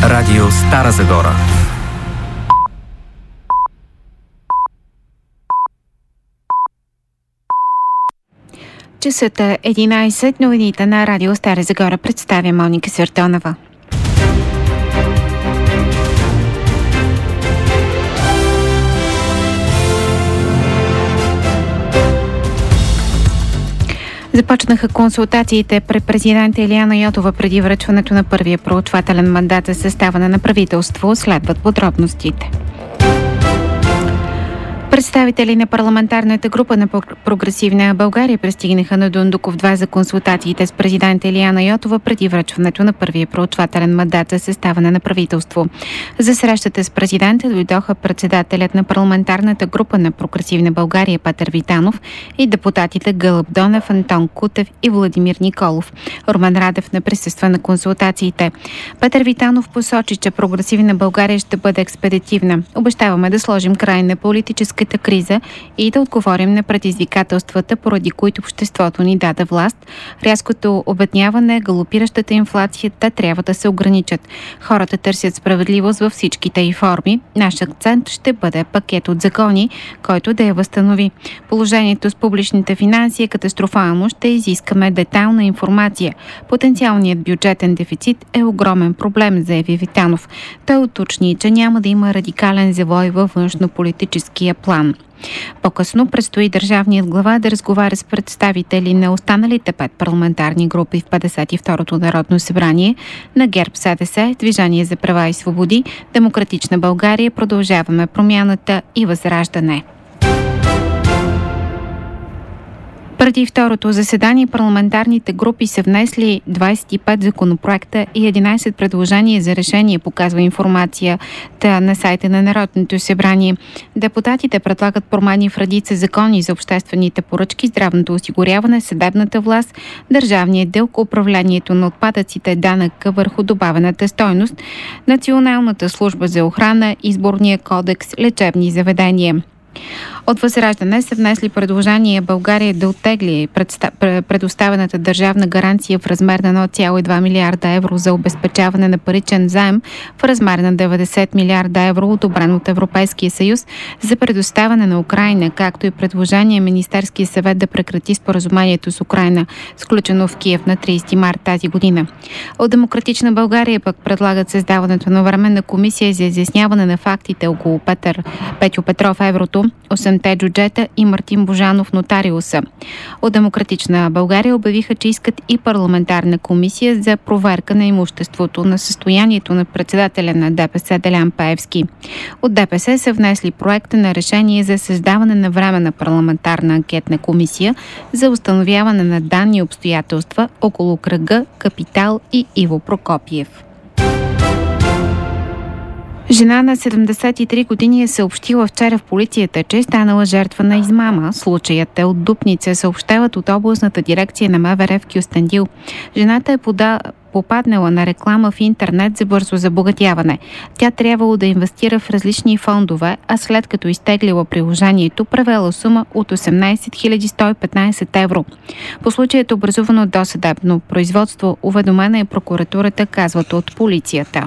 Радио Стара Загора. Часът е 11, новините на Радио Стара Загора представя Моника Свертонова. Започнаха консултациите пред президента Илияна Йотова преди връчването на първия проучвателен мандат за съставане на правителство. Следват подробностите. Представители на парламентарната група на Прогресивна България пристигнаха на Дондуков 2 за консултациите с президента Илияна Йотова преди връчването на първия проучвателен мандат за съставане на правителство. За срещата с президента дойдоха председателят на парламентарната група на Прогресивна България Петър Витанов и депутатите Гълъб Донев, Антон Кутев и Владимир Николов. Румен Радев не присъства на консултациите. Петър Витанов посочи, че Прогресивна България ще бъде експедитивна. Обещаваме да сложим край на политическа криза и да отговорим на предизвикателствата, поради които обществото ни даде власт. Рязкото обедняване, галопиращата инфлация, те трябва да се ограничат. Хората търсят справедливост във всичките й форми. Наш акцент ще бъде пакет от закони, който да я възстанови. Положението с публичните финанси е катастрофално. Ще изискаме детайлна информация. Потенциалният бюджетен дефицит е огромен проблем, заяви Витанов. Той уточни, че няма да има радикален завой във външнополитическия план. По-късно предстои държавният глава да разговаря с представители на останалите 5 парламентарни групи в 52-то Народно събрание на ГЕРБ, СДС, Движение за права и свободи, Демократична България, Продължаваме промяната и Възраждане. Преди второто заседание парламентарните групи са внесли 25 законопроекта и 11 предложения за решение, показва информацията на сайта на Народното събрание. Депутатите предлагат промени в редица закони за обществените поръчки, здравното осигуряване, съдебната власт, държавния дълг, управлението на отпадъците, данъка върху добавената стойност, Националната служба за охрана, Изборния кодекс, лечебни заведения. От Възраждане са внесли предложение България да оттегли предоставената държавна гаранция в размер на 1,2 милиарда евро за обезпечаване на паричен заем в размер на 90 милиарда евро, одобрен от Европейския съюз за предоставяне на Украйна, както и предложение Министерския съвет да прекрати споразумението с Украйна, сключено в Киев на 30 март тази година. От Демократична България пък предлагат създаването на временна комисия за изясняване на фактите около Петьо Петров еврото, 8-те джуджета и Мартин Божанов нотариуса. От Демократична България обявиха, че искат и парламентарна комисия за проверка на имуществото на състоянието на председателя на ДПС Делян Пеевски. От ДПС са внесли проекта на решение за създаване на временна парламентарна анкетна комисия за установяване на данни и обстоятелства около кръга Капитал и Иво Прокопиев. Жена на 73 години е съобщила вчера в полицията, че е станала жертва на измама. Случаят е от Дупница, съобщават от областната дирекция на МВР в Кюстендил. Жената е попаднала на реклама в интернет за бързо забогатяване. Тя трябвало да инвестира в различни фондове, а след като изтеглила приложението, превела сума от 18 115 евро. По случаят е образувано досъдебно производство. Уведомена е прокуратурата, казват от полицията.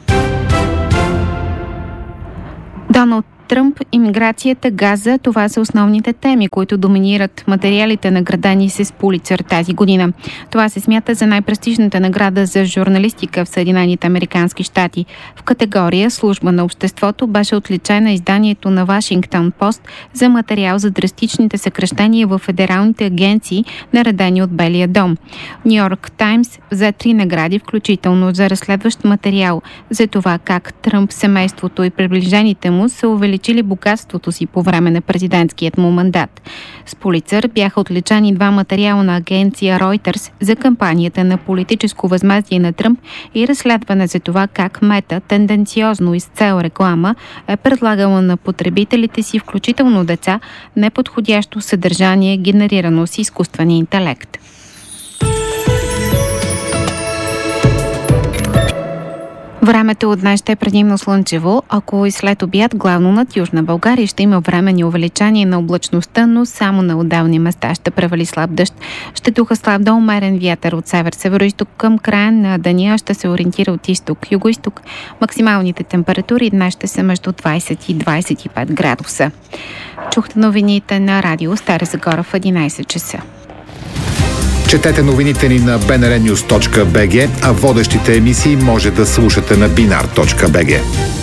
Доналд Тръмп, имиграцията, газа, това са основните теми, които доминират материалите, наградени с Пулицър тази година. Това се смята за най-престижната награда за журналистика в Съединените американски щати. В категория Служба на обществото беше отличена изданието на Вашингтон Пост за материал за драстичните съкращения в федералните агенции, наредени от Белия дом. Ню Йорк Таймс взе 3 награди, включително за разследващ материал за това как Тръмп, семейството и приближените му са увеличили богатството си по време на президентският му мандат. С Пулицър бяха отличани 2 материала на агенция Reuters за кампанията на политическо възмездие на Тръмп и разследване за това как Мета тенденциозно и с цел реклама е предлагала на потребителите си, включително деца, неподходящо съдържание, генерирано с изкуствения интелект. Времето от днес ще е предимно слънчево, ако и след обяд главно над Южна България ще има временни увеличение на облачността, но само на отделни места ще превали слаб дъжд. Ще духа слаб до умерен вятър от север-североизток. Към края на деня ще се ориентира от изток-югоизток. Максималните температури днес ще са между 20 и 25 градуса. Чухте новините на радио Стара Загора в 11 часа. Четете новините ни на bnrnews.bg, а водещите емисии може да слушате на binar.bg.